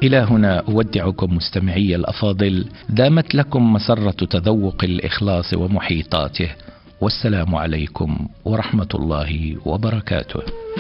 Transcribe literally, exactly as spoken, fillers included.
إلى هنا أودعكم مستمعي الأفاضل، دامت لكم مسرة تذوق الإخلاص ومحيطاته، والسلام عليكم ورحمة الله وبركاته.